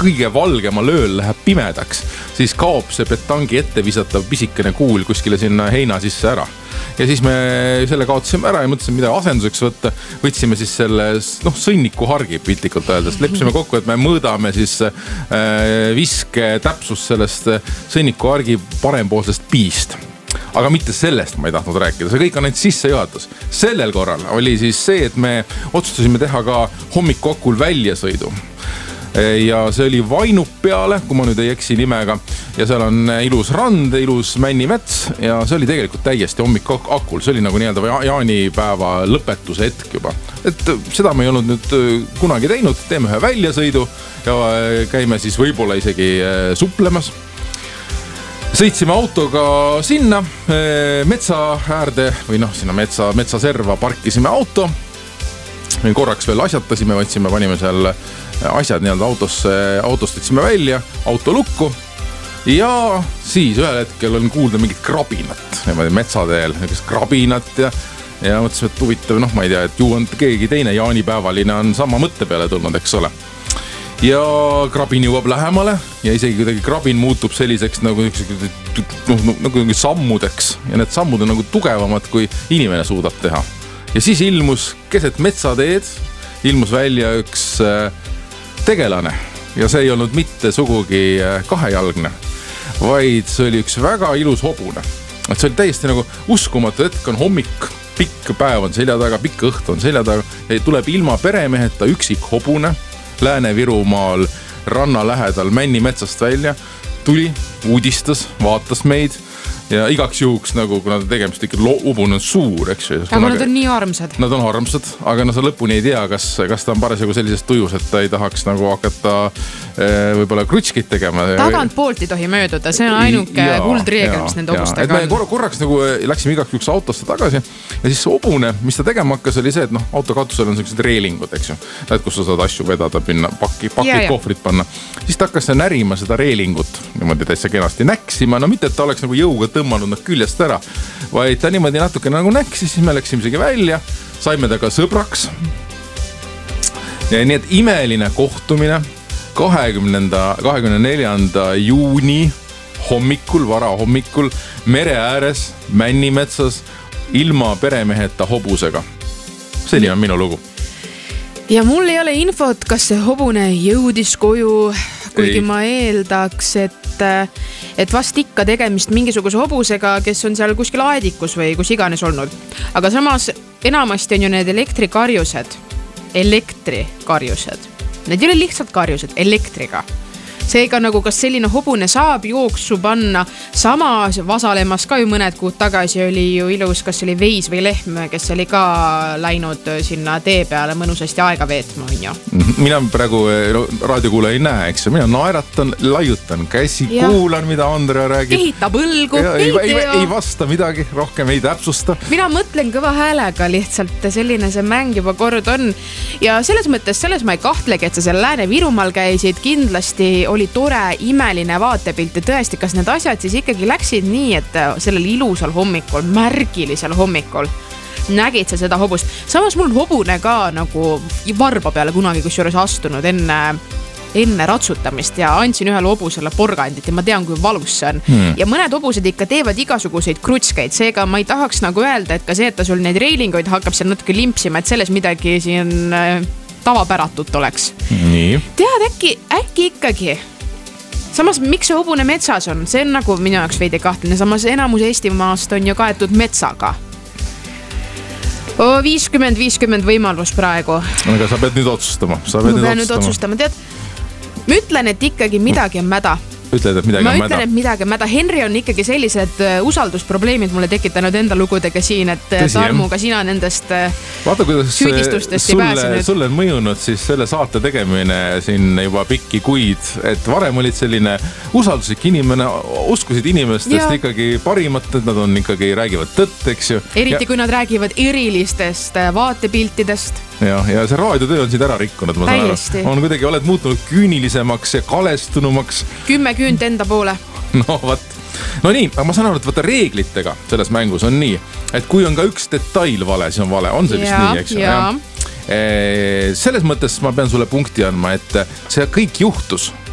kõige valgema lööl läheb pimedaks, siis kaob see petangi ette visatav pisikene kuul kuskile sinna heina sisse ära. Ja siis me selle kaotasime ära ja mõtlesime, mida asenduseks võtta. Võtsime siis selle sõnniku hargi piltlikult öeldes. Leppisime kokku, et me mõõdame siis viske täpsust sellest sõnniku hargi parempoolsest piist. Aga mitte sellest ma ei tahtnud rääkida, see kõik on ainult sissejuhatus. Sellel korral oli siis see, et me otsustasime teha ka hommikukul väljasõidu. Ja see oli Vainup peale, kui ma nüüd ei eksi nimega. Ja seal on ilus rand, ilus männimets ja see oli tegelikult täiesti hommikukul. See oli nagu nii-öelda jaanipäeva lõpetuse hetk juba. Et seda me ei olnud nüüd kunagi teinud, teeme ühe väljasõidu ja käime siis võib-olla isegi suplemas. Sõitsime autoga sinna metsa äärde või sinna metsaserva parkisime auto. Korraks veel asjatasime, panime seal asjad nii-öelda autost võtsime välja, auto lukku ja siis ühel hetkel on kuulda mingit krabinat metsateel, krabinat ja mõtlesime, et huvitav, ma ei tea, et ju on keegi teine jaanipäevaline on sama mõtte peale tulnud, eks ole. Ja krabin jõuab lähemale ja isegi kuidagi krabin muutub selliseks nagu sammudeks ja need sammud on nagu tugevamad, kui inimene suudab teha. Ja siis ilmus keset metsateed, ilmus välja üks tegelane ja see ei olnud mitte sugugi kahejalgne, vaid see oli üks väga ilus hobune. Et see oli täiesti nagu uskumatu hetk, on hommik, pikk päev on selja taga, pikk õhtu on selja taga ja tuleb ilma peremeheta üksik hobune Lääne-Virumaal ranna lähedal männimetsast välja, tuli, uudistas, vaatas meid ja igaks juhuks nagu, kuna tegemist ikka hobune on suur, eks ju. Aga nad on nii armsad. Nad on armsad, aga sa lõpuni ei tea, kas ta on parasjagu sellisest tujus, et ta ei tahaks nagu hakata võib-olla krutskit tegema. Tagant poolt ei tohi mööduda, see on ainuke kuldreegel, mis nende hobustega on. Me korraks nagu läksime igaks juhuks autosse tagasi ja siis hobune, mis ta tegema hakkas, oli see, et auto katusel on sellised reelingud, eks ju. Kus sa saad asju vedada, pakid kohvrit panna. Siis ta hakkas närima seda reelingut, niimoodi täitsa kenasti näksima, mitte et ta oleks nagu jõuga tõmmanud nad küljest ära, vaid ta niimoodi natuke nagu näksis, siis me läksime isegi välja, saime ta ka sõbraks. Ja nii et imeline kohtumine 24. juuni hommikul, varahommikul, mere ääres, männimetsas, ilma peremeheta hobusega. Selline on minu lugu. Ja mul ei ole infot, kas see hobune jõudis koju, kuigi ma eeldaks, et vast ikka tegemist mingisuguse hobusega, kes on seal kuskil aedikus või kus iganes olnud. Aga samas enamasti on ju need elektrikarjused. Need ei ole lihtsalt karjused, elektriga. Seega nagu kas selline hobune saab jooksu panna, sama vasalemas ka ju mõned kuud tagasi oli ju ilus, kas oli veis või lehm, kes oli ka läinud sinna tee peale mõnusasti aega veetma, on ju. Mina praegu raadiokuule ei näe, eks mina naeratan, laiutan käsi, kuulan, mida Andrea räägib. Ehita põlgu, ei vasta midagi, rohkem ei täpsusta. Mina mõtlen kõva häälega lihtsalt, selline see mäng juba kord on. Ja selles mõttes, ma ei kahtlegi, et sa seal Lääne-Virumaal käisid, kindlasti oli tore, imeline vaatepilt ja tõesti, kas need asjad siis ikkagi läksid nii, et sellel ilusal hommikul, märgilisel hommikul nägid sa seda hobust. Samas mul hobune ka nagu varba peale kunagi kusjuures astunud enne ratsutamist ja andsin ühele hobusele porgandit ja ma tean, kui valus see on. Ja mõned hobused ikka teevad igasuguseid krutskeid, seega ma ei tahaks nagu öelda, et ka see, et ta sul neid reilingoid hakkab seal natuke limpsima, et selles midagi siin tavapäratut oleks. Nii. Tead, äkki ikkagi. Samas, miks see hobune metsas on? See on nagu minu jaoks veidi kahtline. Samas enamus Eestimaast on ju kaetud metsaga. 50-50 võimalus praegu. Aga sa pead nüüd otsustama. Ma pean nüüd otsustama. Tead, ma ütlen, et ikkagi midagi on mäda. Ütled, et midagi on mäda. Ma ütlen, et midagi on mäda. Henri on ikkagi sellised usaldusprobleemid mulle tekitanud enda lugudega siin, et Tarmuga sina nendest süüdistustest ei pääsenud. Sulle on mõjunud siis selle saate tegemine siin juba pikki kuid, et varem olid selline usalduslik inimene, uskusid inimestest ikkagi parimat, et nad on ikkagi räägivad tõtt, eks ju. Eriti kui nad räägivad erilistest vaatepiltidest. Ja see raadiotöö on siit ära rikkunud, ma saan aru. On kuidagi, oled muutunud küünilisemaks ja kalestunumaks. 10 küünd enda poole. No võt. No nii, aga ma saan aru, et võtta reeglitega selles mängus on nii, et kui on ka üks detail vale, siis on vale. On see vist nii, eks ju? Selles mõttes ma pean sulle punkti andma, et see kõik juhtus